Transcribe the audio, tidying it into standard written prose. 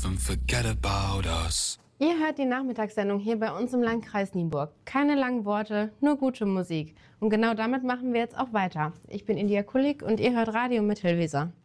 off and forget about us. Ihr hört die Nachmittagssendung hier bei uns im Landkreis Nienburg. Keine langen Worte, nur gute Musik. Und genau damit machen wir jetzt auch weiter. Ich bin India Kulik und ihr hört Radio Mittelweser.